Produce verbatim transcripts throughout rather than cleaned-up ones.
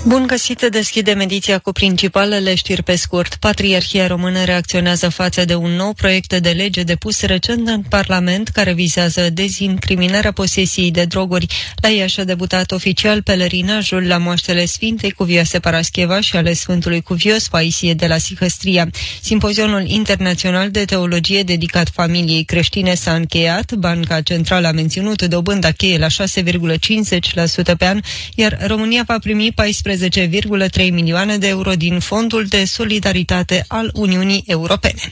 Bun găsit, deschidem ediția cu principalele știri pe scurt. Patriarhia Română reacționează față de un nou proiect de lege depus recent în Parlament care vizează dezincriminarea posesiei de droguri. La Iași a debutat oficial pelerinajul la moaștele Sfintei Cuvioase Parascheva și ale Sfântului Cuvios Paisie de la Sihăstria. Simpozionul internațional de teologie dedicat familiei creștine s-a încheiat. Banca Centrală a menținut dobânda cheie la șase virgulă cincizeci la sută pe an, iar România va primi paisprezece virgulă trei milioane de euro din Fondul de Solidaritate al Uniunii Europene.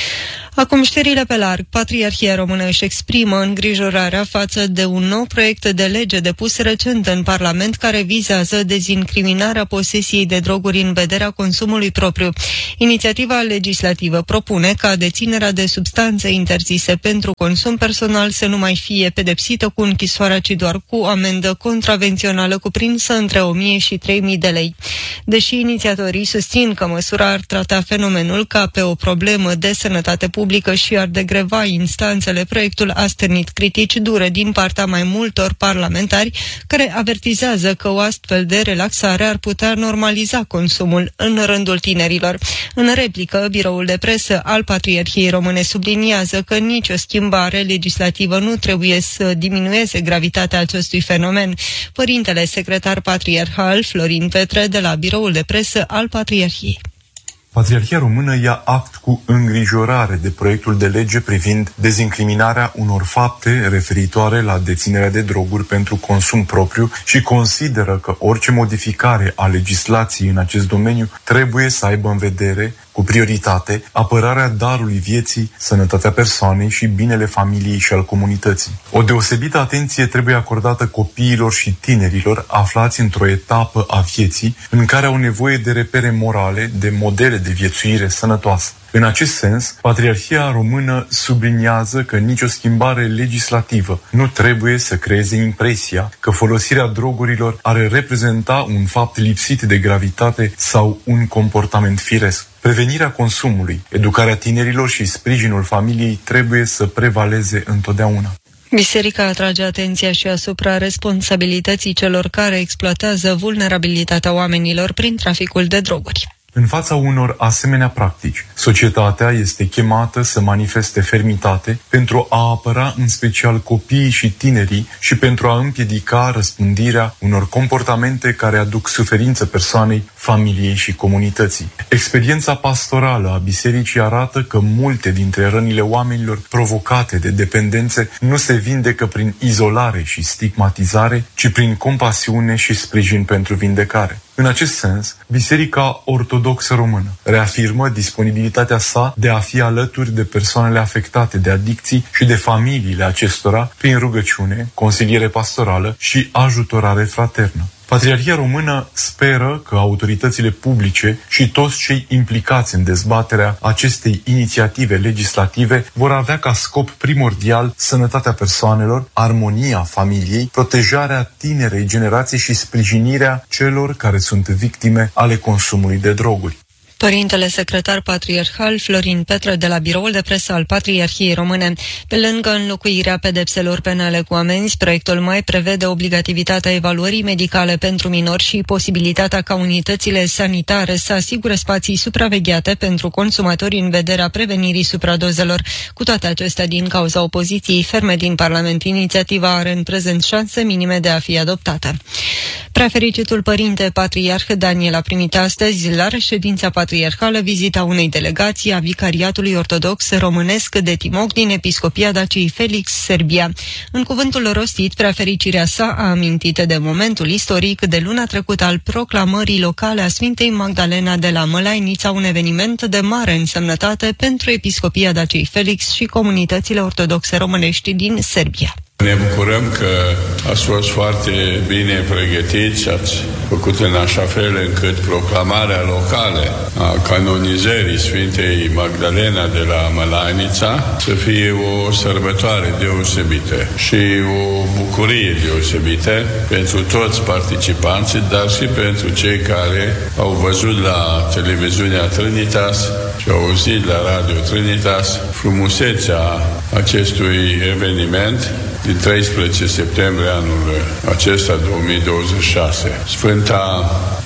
Acum știrile pe larg. Patriarhia Română își exprimă îngrijorarea față de un nou proiect de lege depus recent în Parlament care vizează dezincriminarea posesiei de droguri în vederea consumului propriu. Inițiativa legislativă propune ca deținerea de substanțe interzise pentru consum personal să nu mai fie pedepsită cu închisoarea, ci doar cu amendă contravențională cuprinsă între o mie și trei mii de lei. Deși inițiatorii susțin că măsura ar trata fenomenul ca pe o problemă de sănătate publică și ar degreva instanțele, proiectul a stârnit critici dure din partea mai multor parlamentari care avertizează că o astfel de relaxare ar putea normaliza consumul în rândul tinerilor. În replică, biroul de presă al Patriarhiei Române subliniază că nicio schimbare legislativă nu trebuie să diminueze gravitatea acestui fenomen. Părintele secretar patriarhal Florin Petre de la biroul de presă al Patriarhiei. Patriarhia Română ia act cu îngrijorare de proiectul de lege privind dezincriminarea unor fapte referitoare la deținerea de droguri pentru consum propriu și consideră că orice modificare a legislației în acest domeniu trebuie să aibă în vedere, cu prioritate, apărarea darului vieții, sănătatea persoanei și binele familiei și al comunității. O deosebită atenție trebuie acordată copiilor și tinerilor aflați într-o etapă a vieții în care au nevoie de repere morale, de modele de viețuire sănătoasă. În acest sens, Patriarhia Română subliniază că nicio schimbare legislativă nu trebuie să creeze impresia că folosirea drogurilor ar reprezenta un fapt lipsit de gravitate sau un comportament firesc. Prevenirea consumului, educarea tinerilor și sprijinul familiei trebuie să prevaleze întotdeauna. Biserica atrage atenția și asupra responsabilității celor care exploatează vulnerabilitatea oamenilor prin traficul de droguri. În fața unor asemenea practici, societatea este chemată să manifeste fermitate pentru a apăra în special copiii și tinerii și pentru a împiedica răspândirea unor comportamente care aduc suferință persoanei, familiei și comunității. Experiența pastorală a bisericii arată că multe dintre rănile oamenilor provocate de dependențe nu se vindecă prin izolare și stigmatizare, ci prin compasiune și sprijin pentru vindecare. În acest sens, Biserica Ortodoxă Română reafirmă disponibilitatea sa de a fi alături de persoanele afectate de adicții și de familiile acestora prin rugăciune, consiliere pastorală și ajutorare fraternă. Patriarhia Română speră că autoritățile publice și toți cei implicați în dezbaterea acestei inițiative legislative vor avea ca scop primordial sănătatea persoanelor, armonia familiei, protejarea tinerei generații și sprijinirea celor care sunt victime ale consumului de droguri. Părintele secretar patriarhal Florin Petre de la biroul de presă al Patriarhiei Române. Pe lângă înlocuirea pedepselor penale cu amenzi, proiectul mai prevede obligativitatea evaluării medicale pentru minori și posibilitatea ca unitățile sanitare să asigure spații supravegheate pentru consumatori în vederea prevenirii supradozelor. Cu toate acestea, din cauza opoziției ferme din Parlament, inițiativa are în prezent șanse minime de a fi adoptată. Prefericitul părinte patriarh Daniel a primit astăzi la reședința patriarhală vizita unei delegații a Vicariatului Ortodox Românesc de Timok din Episcopia Daciei Felix, Serbia. În cuvântul rostit, prefericirea sa a amintit de momentul istoric de luna trecută al proclamării locale a Sfintei Magdalena de la Mălainița, un eveniment de mare însemnătate pentru Episcopia Daciei Felix și comunitățile ortodoxe românești din Serbia. Ne bucurăm că ați fost foarte bine pregătiți, ați făcut în așa fel încât proclamarea locală a canonizării Sfintei Magdalena de la Mălainița să fie o sărbătoare deosebită și o bucurie deosebită pentru toți participanții, dar și pentru cei care au văzut la televiziunea Trinitas și au auzit la Radio Trinitas frumusețea acestui eveniment din treisprezece septembrie anul acesta două mii douăzeci și șase. Sfânta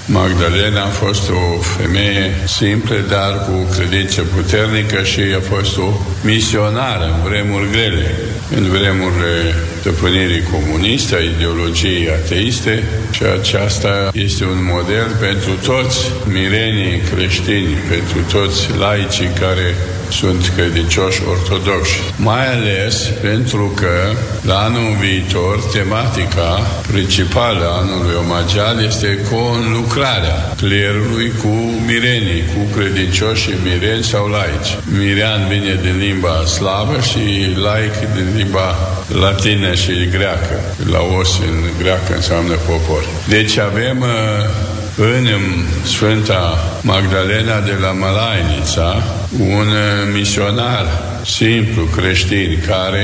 Magdalena a fost o femeie simplă, dar cu credință puternică și a fost o misionară în vremuri grele, în vremurile stăpânirii comuniste, a ideologiei ateiste, și aceasta este un model pentru toți mirenii creștini, pentru toți laicii care sunt credincioși ortodoxi. Mai ales pentru că la anul viitor tematica principală a anului omagial este conlucrarea clerului cu mirenii, cu credincioși mireni sau laici. Mirean vine din limba slavă și laic din limba latină și greacă. Laos în greacă înseamnă popor. Deci avem în Sfânta Magdalena de la Mălainița un misionar simplu creștin care